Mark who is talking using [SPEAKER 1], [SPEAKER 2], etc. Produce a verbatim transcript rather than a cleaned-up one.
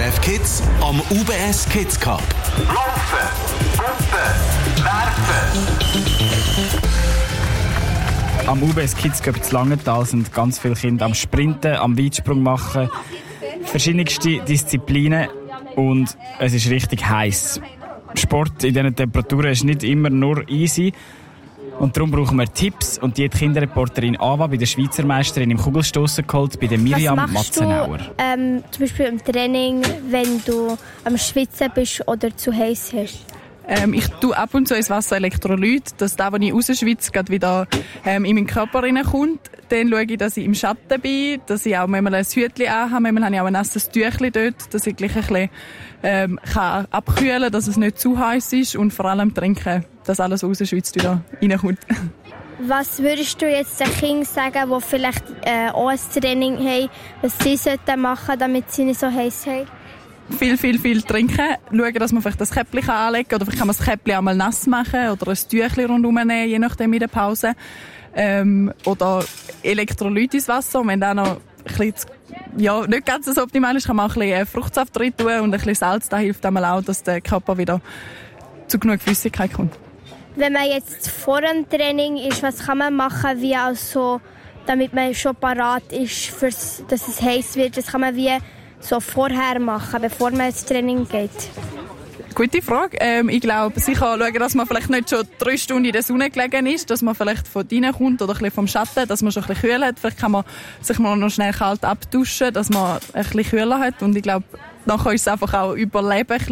[SPEAKER 1] F Kids am U B S Kids Cup.
[SPEAKER 2] Laufen, Pumpen, Werfen.
[SPEAKER 3] Am U B S Kids Cup in Langenthal sind ganz viele Kinder am Sprinten, am Weitsprung machen, verschiedenste Disziplinen und es ist richtig heiß. Sport in diesen Temperaturen ist nicht immer nur easy und darum brauchen wir Tipps und die hat die Kinderreporterin Ava bei der Schweizer Meisterin im Kugelstossen geholt, bei der Miriam
[SPEAKER 4] Was machst
[SPEAKER 3] Matzenauer.
[SPEAKER 4] Du, ähm, zum Beispiel im Training, wenn du am Schwitzen bist oder zu heiß hast?
[SPEAKER 5] Ähm, ich tue ab und zu ins Wasser Elektrolyt, dass das, was ich rausschwitze, gerade wieder ähm, in meinen Körper reinkommt. Dann schaue ich, dass ich im Schatten bin, dass ich auch manchmal ein Hütchen anhabe. Manchmal habe ich auch ein nasses Tüchchen dort, dass ich gleich ein bisschen ähm, kann abkühlen kann, dass es nicht zu heiß ist und vor allem trinken, dass alles rausschwitzt wieder reinkommt.
[SPEAKER 4] Was würdest du jetzt den Kindern sagen, die vielleicht äh, auch ein Training haben, was sie sollten machen, damit sie nicht so heiß haben?
[SPEAKER 5] Viel, viel, viel trinken. Schauen, dass man vielleicht das Käppchen anlegen kann. Oder vielleicht kann man das Käppchen auch mal nass machen oder ein Tüchchen rundherum nehmen, je nachdem in der Pause. Ähm, oder Elektrolyt ins Wasser. Und wenn da noch ein bisschen, ja, nicht ganz so optimal ist, kann man auch ein bisschen Fruchtsaft drin tun und ein bisschen Salz. Das hilft einmal auch, dass der Körper wieder zu genug Flüssigkeit kommt.
[SPEAKER 4] Wenn man jetzt vor dem Training ist, was kann man machen, wie also, damit man schon parat ist, fürs, dass es heiß wird? Das kann man wie so vorher machen, bevor man ins Training geht?
[SPEAKER 5] Gute Frage. Ähm, ich glaube, sicher schauen, dass man vielleicht nicht schon drei Stunden in der Sonne gelegen ist, dass man vielleicht von drinnen kommt oder ein bisschen vom Schatten, dass man schon ein bisschen kühl hat. Vielleicht kann man sich mal noch schnell kalt abduschen, dass man ein bisschen kühler hat. Und ich glaube, nachher ist es einfach auch Überleben.